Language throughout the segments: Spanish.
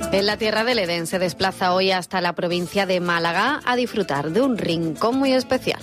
En la tierra del Edén se desplaza hoy hasta la provincia de Málaga a disfrutar de un rincón muy especial.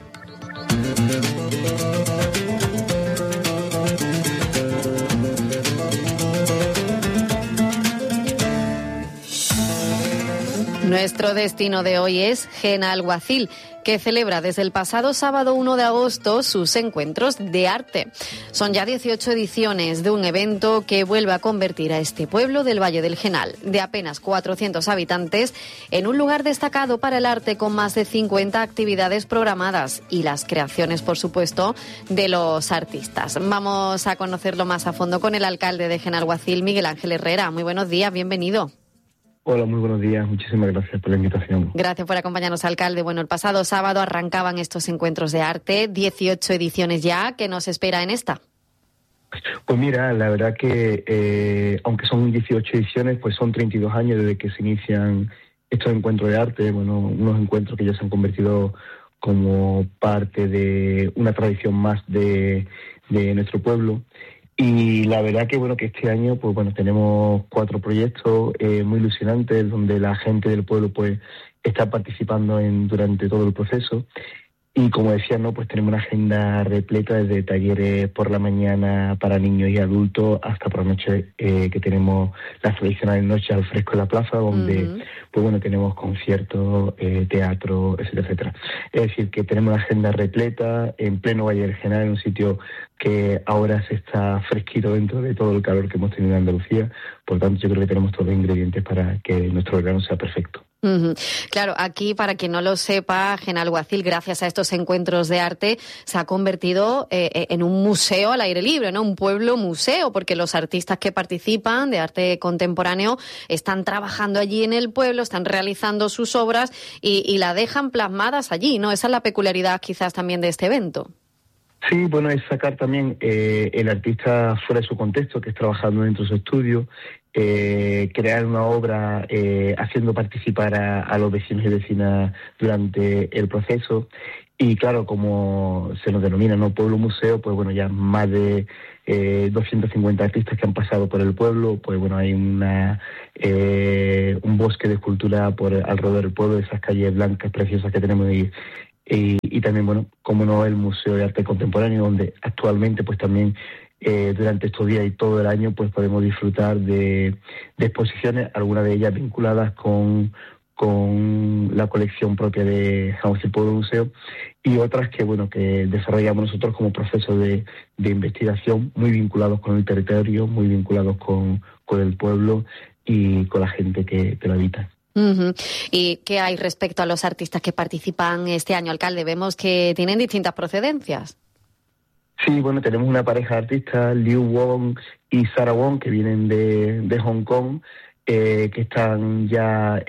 Nuestro destino de hoy es Genalguacil, que celebra desde el pasado sábado 1 de agosto sus encuentros de arte. Son ya 18 ediciones de un evento que vuelve a convertir a este pueblo del Valle del Genal, de apenas 400 habitantes, en un lugar destacado para el arte con más de 50 actividades programadas y las creaciones, por supuesto, de los artistas. Vamos a conocerlo más a fondo con el alcalde de Genalguacil, Miguel Ángel Herrera. Muy buenos días, bienvenido. Hola, muy buenos días. Muchísimas gracias por la invitación. Gracias por acompañarnos, alcalde. Bueno, el pasado sábado arrancaban estos encuentros de arte, 18 ediciones ya. ¿Qué nos espera en esta? Pues mira, la verdad que aunque son 18 ediciones, pues son 32 años desde que se inician estos encuentros de arte. Bueno, unos encuentros que ya se han convertido como parte de una tradición más de nuestro pueblo. Y la verdad que bueno, que este año pues bueno, tenemos 4 proyectos muy ilusionantes donde la gente del pueblo pues está participando durante todo el proceso. Y como decía, ¿no? Pues tenemos una agenda repleta desde talleres por la mañana para niños y adultos hasta por la noche, que tenemos las tradicionales noches al fresco en la plaza, donde pues bueno, tenemos conciertos, teatro, etcétera, etcétera. Es decir, que tenemos una agenda repleta en pleno Valle del Genal, en un sitio que ahora se está fresquito dentro de todo el calor que hemos tenido en Andalucía. Por tanto, yo creo que tenemos todos los ingredientes para que nuestro verano sea perfecto. Claro, aquí, para quien no lo sepa, Genalguacil, gracias a estos encuentros de arte, se ha convertido en un museo al aire libre, ¿no? Un pueblo museo, porque los artistas que participan de arte contemporáneo están trabajando allí en el pueblo, están realizando sus obras y la dejan plasmadas allí, ¿no? Esa es la peculiaridad quizás también de este evento. Sí, bueno, es sacar también el artista fuera de su contexto, que es trabajando dentro de su estudio, crear una obra haciendo participar a los vecinos y vecinas durante el proceso. Y claro, como se nos denomina, ¿no? Pueblo museo, pues bueno, ya más de 250 artistas que han pasado por el pueblo. Pues bueno, hay un bosque de escultura alrededor del pueblo, esas calles blancas preciosas que tenemos ahí. Y también, bueno, como no, el Museo de Arte Contemporáneo, donde actualmente pues también durante estos días y todo el año pues podemos disfrutar de exposiciones, algunas de ellas vinculadas con la colección propia de Genalguacil Pueblo Museo, y otras que bueno, que desarrollamos nosotros como proceso de investigación, muy vinculados con el territorio, muy vinculados con el pueblo y con la gente que lo habita. ¿Y qué hay respecto a los artistas que participan este año, alcalde? Vemos que tienen distintas procedencias. Sí, bueno, tenemos una pareja de artistas, Liu Wong y Sarah Wong, que vienen de Hong Kong, que están ya al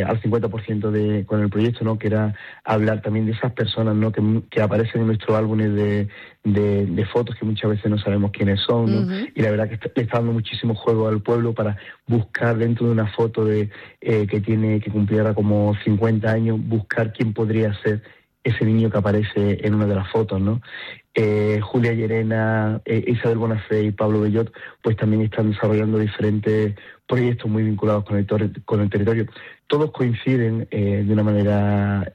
50% con el proyecto, ¿no? Que era hablar también de esas personas, ¿no? Que aparecen en nuestros álbumes de fotos, que muchas veces no sabemos quiénes son, ¿no? Y la verdad que le está dando muchísimo juego al pueblo para buscar dentro de una foto que cumpliera como 50 años, buscar quién podría ser ese niño que aparece en una de las fotos, ¿no? Julia Llerena, Isabel Bonafé y Pablo Bellot, pues también están desarrollando diferentes proyectos muy vinculados con el territorio. Todos coinciden de una manera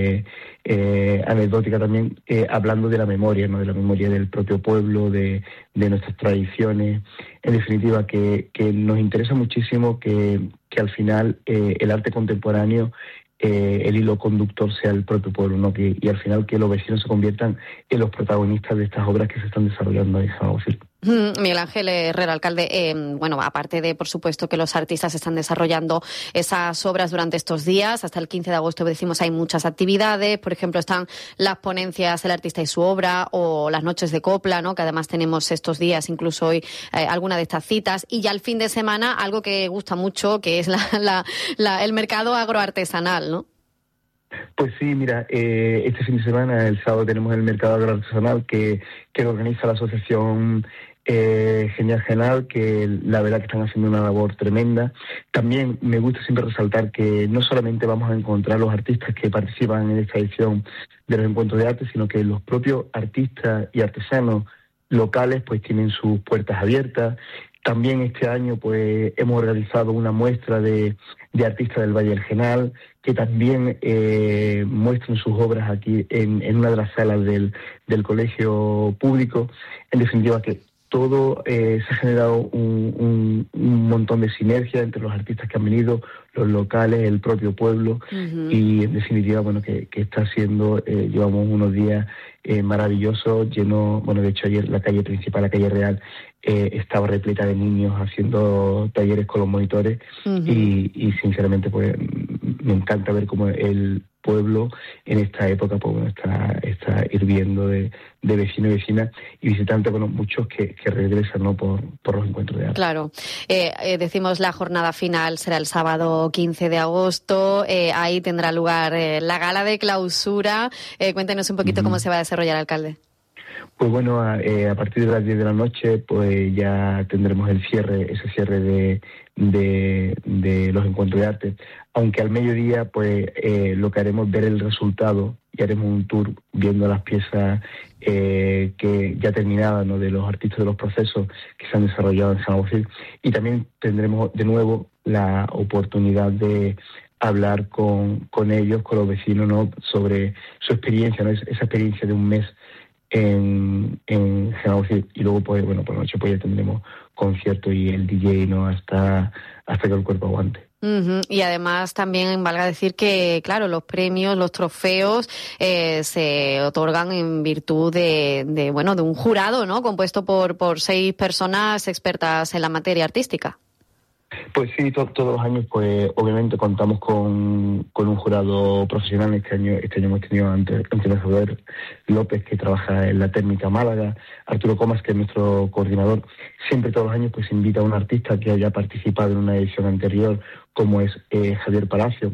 anecdótica también, hablando de la memoria, ¿no? De la memoria del propio pueblo, de nuestras tradiciones. En definitiva, que nos interesa muchísimo que al final el arte contemporáneo, el hilo conductor sea el propio pueblo, ¿no? Y al final que los vecinos se conviertan en los protagonistas de estas obras que se están desarrollando en Genalguacil. Miguel Ángel Herrera, alcalde, bueno, aparte de, por supuesto, que los artistas están desarrollando esas obras durante estos días, hasta el 15 de agosto, decimos, hay muchas actividades. Por ejemplo, están las ponencias El artista y su obra, o las noches de copla, ¿no? Que además tenemos estos días, incluso hoy, alguna de estas citas. Y ya el fin de semana, algo que gusta mucho, que es el mercado agroartesanal, ¿no? Pues sí, mira, este fin de semana, el sábado, tenemos el mercado agroartesanal que organiza la asociación Genial Genal, que la verdad que están haciendo una labor tremenda. También me gusta siempre resaltar que no solamente vamos a encontrar los artistas que participan en esta edición de los encuentros de arte, sino que los propios artistas y artesanos locales pues tienen sus puertas abiertas. También este año pues hemos organizado una muestra de artistas del Valle del Genal que también muestran sus obras aquí en una de las salas del colegio público. En definitiva, que todo se ha generado un montón de sinergia entre los artistas que han venido, los locales, el propio pueblo, y en definitiva, bueno, que está siendo, llevamos unos días maravillosos, lleno, bueno, de hecho ayer la calle principal, la calle Real, estaba repleta de niños haciendo talleres con los monitores, y sinceramente pues me encanta ver cómo el pueblo en esta época pues bueno, está hirviendo de vecinos y vecinas y visitantes, bueno, muchos que regresan, ¿no?, por los encuentros de arte. Claro. Decimos la jornada final será el sábado 15 de agosto. Ahí tendrá lugar la gala de clausura. Cuéntenos un poquito cómo se va a desarrollar, alcalde. Pues bueno, a partir de las 10 de la noche pues ya tendremos ese cierre de los encuentros de arte, aunque al mediodía pues lo que haremos es ver el resultado y haremos un tour viendo las piezas que ya terminadas, ¿no?, de los artistas de los procesos que se han desarrollado en San Agustín, y también tendremos de nuevo la oportunidad de hablar con ellos, con los vecinos, ¿no?, sobre su experiencia, ¿no?, esa experiencia de un mes en Genaucid, y luego pues bueno, por la noche pues ya tendremos concierto y el DJ, ¿no?, hasta que el cuerpo aguante. Y además también valga decir que, claro, los premios, los trofeos se otorgan en virtud de un jurado, ¿no?, compuesto por 6 personas expertas en la materia artística. Pues sí, todos los años pues obviamente contamos con un jurado profesional. Este año hemos tenido ante Javier López, que trabaja en la técnica Málaga, Arturo Comas, que es nuestro coordinador. Siempre todos los años pues invita a un artista que haya participado en una edición anterior, como es Javier Palacio,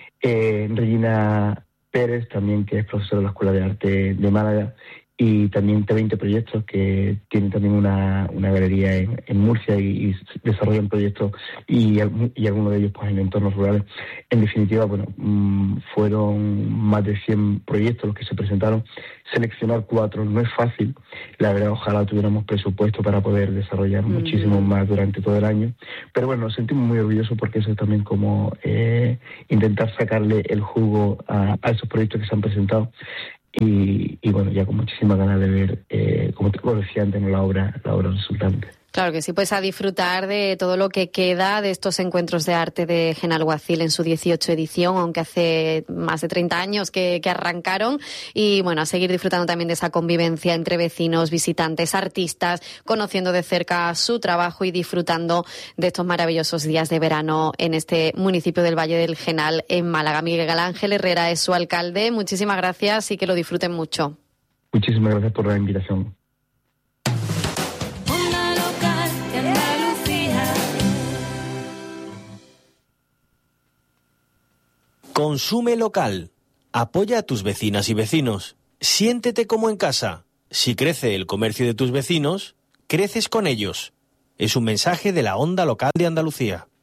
Regina Pérez también, que es profesora de la Escuela de Arte de Málaga, y también T20 Proyectos, que tienen también una galería en Murcia y desarrollan proyectos y algunos de ellos pues en entornos rurales. En definitiva, bueno, fueron más de 100 proyectos los que se presentaron. Seleccionar 4 no es fácil, la verdad, ojalá tuviéramos presupuesto para poder desarrollar muchísimo más durante todo el año, pero bueno, nos sentimos muy orgullosos porque eso es también como intentar sacarle el jugo a esos proyectos que se han presentado. Y bueno, ya con muchísimas ganas de ver, como te decía antes, la obra resultante. Claro que sí, pues a disfrutar de todo lo que queda de estos encuentros de arte de Genalhuacil en su 18 edición, aunque hace más de 30 años que arrancaron, y bueno, a seguir disfrutando también de esa convivencia entre vecinos, visitantes, artistas, conociendo de cerca su trabajo y disfrutando de estos maravillosos días de verano en este municipio del Valle del Genal, en Málaga. Miguel Ángel Herrera es su alcalde. Muchísimas gracias y que lo disfruten mucho. Muchísimas gracias por la invitación. Consume local. Apoya a tus vecinas y vecinos. Siéntete como en casa. Si crece el comercio de tus vecinos, creces con ellos. Es un mensaje de la Onda Local de Andalucía.